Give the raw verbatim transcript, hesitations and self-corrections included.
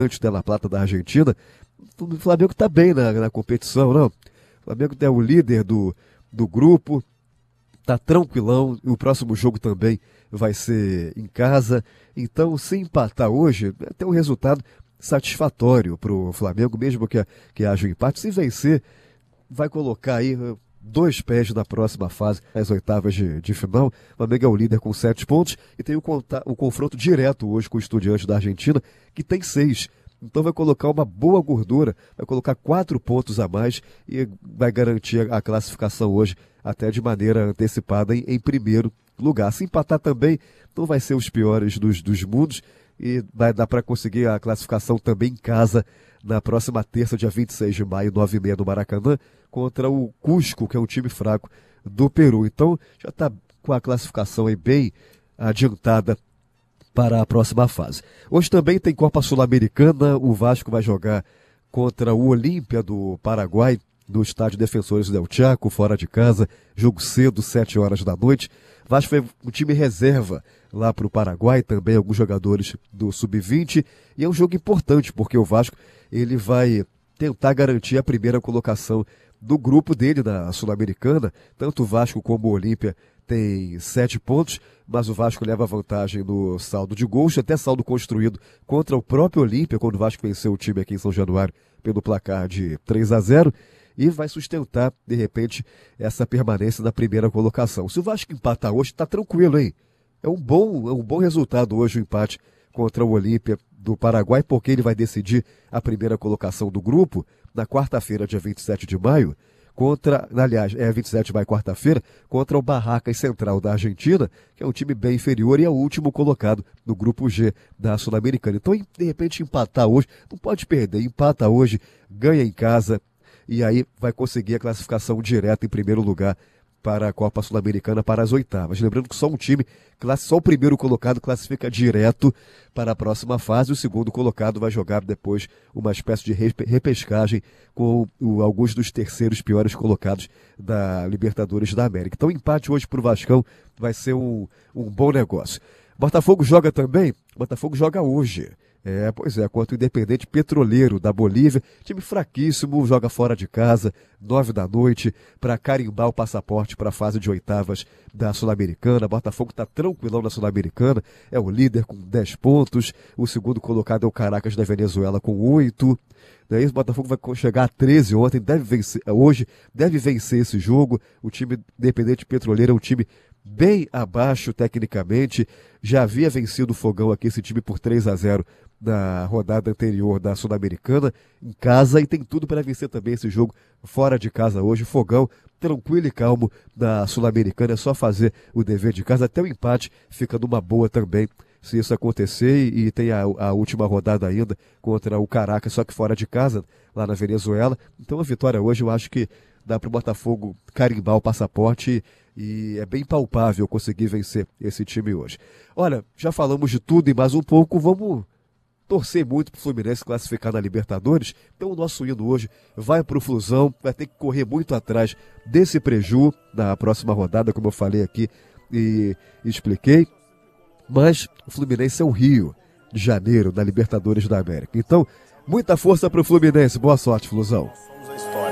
antes da La Plata da Argentina. O Flamengo está bem na, na competição, não? O Flamengo é o líder do, do grupo, está tranquilão, e o próximo jogo também vai ser em casa. Então, se empatar hoje, é até um resultado satisfatório para o Flamengo, mesmo que, que haja um empate. Se vencer, vai colocar aí dois pés na próxima fase, as oitavas de, de final. O Flamengo é o líder com sete pontos e tem o, o confronto direto hoje com o Estudiantes da Argentina, que tem seis. Então vai colocar uma boa gordura, vai colocar quatro pontos a mais e vai garantir a classificação hoje até de maneira antecipada em, em primeiro lugar. Se empatar também, não vai ser os piores dos, dos mundos e vai dar para conseguir a classificação também em casa na próxima terça, dia vinte e seis de maio, nove e meia no Maracanã, contra o Cusco, que é um time fraco do Peru. Então já está com a classificação aí bem adiantada para a próxima fase. Hoje também tem Copa Sul-Americana, o Vasco vai jogar contra o Olímpia do Paraguai, no estádio Defensores del Chaco, fora de casa, jogo cedo, sete horas da noite. Vasco foi um time reserva lá para o Paraguai, também alguns jogadores do sub vinte, e é um jogo importante, porque o Vasco ele vai tentar garantir a primeira colocação do grupo dele na Sul-Americana. Tanto o Vasco como o Olímpia tem sete pontos, mas o Vasco leva vantagem no saldo de gols, até saldo construído contra o próprio Olímpia, quando o Vasco venceu o time aqui em São Januário pelo placar de três a zero, e vai sustentar, de repente, essa permanência na primeira colocação. Se o Vasco empatar hoje, está tranquilo, hein? É um bom, é um bom resultado hoje o empate contra o Olímpia do Paraguai, porque ele vai decidir a primeira colocação do grupo na quarta-feira, dia vinte e sete de maio, contra, aliás, é vinte e sete de maio, quarta-feira, contra o Barracas Central da Argentina, que é um time bem inferior e é o último colocado no grupo G da Sul-Americana. Então, de repente, empatar hoje, não pode perder, empata hoje, ganha em casa, e aí vai conseguir a classificação direta em primeiro lugar para a Copa Sul-Americana, para as oitavas. Lembrando que só um time, só o primeiro colocado classifica direto para a próxima fase, o segundo colocado vai jogar depois uma espécie de repescagem com o, alguns dos terceiros piores colocados da Libertadores da América. Então, empate hoje para o Vascão vai ser um, um bom negócio. Botafogo joga também? Botafogo joga hoje. É, pois é, contra o Independente Petroleiro da Bolívia, time fraquíssimo, joga fora de casa, nove da noite, para carimbar o passaporte para a fase de oitavas da Sul-Americana. Botafogo está tranquilão na Sul-Americana, é o líder com dez pontos, o segundo colocado é o Caracas da Venezuela com oito. Daí o Botafogo vai chegar a treze ontem, deve vencer, hoje deve vencer esse jogo. O time Independente Petroleiro é um time bem abaixo tecnicamente, já havia vencido o Fogão aqui, esse time por três a zero na rodada anterior da Sul-Americana, em casa, e tem tudo para vencer também esse jogo fora de casa hoje. Fogão tranquilo e calmo na Sul-Americana, é só fazer o dever de casa, até o empate fica numa boa também, se isso acontecer, e tem a, a última rodada ainda contra o Caracas, só que fora de casa, lá na Venezuela. Então a vitória hoje eu acho que dá para o Botafogo carimbar o passaporte e é bem palpável conseguir vencer esse time hoje. Olha, já falamos de tudo e mais um pouco, vamos torcer muito para o Fluminense classificar na Libertadores. Então o nosso hino hoje vai para o Flusão, vai ter que correr muito atrás desse preju na próxima rodada, como eu falei aqui e expliquei. Mas o Fluminense é o Rio de Janeiro na Libertadores da América. Então, muita força para o Fluminense. Boa sorte, Flusão.